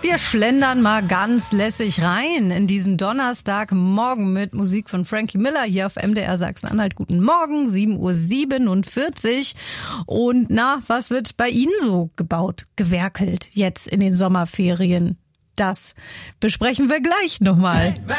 Wir schlendern mal ganz lässig rein in diesen Donnerstagmorgen mit Musik von Frankie Miller hier auf MDR Sachsen-Anhalt. Guten Morgen, 7:47 Uhr. Und was wird bei Ihnen so gebaut, gewerkelt jetzt in den Sommerferien? Das besprechen wir gleich nochmal.